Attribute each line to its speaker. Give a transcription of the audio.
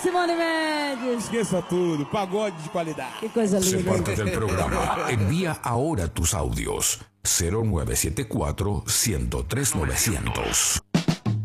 Speaker 1: Simone Mendes.
Speaker 2: Esqueça tudo, pagode de qualidade.
Speaker 1: Qué cosa
Speaker 3: Sé
Speaker 1: linda.
Speaker 3: parte del programa. Envía ahora tus audios. 0974 103 900.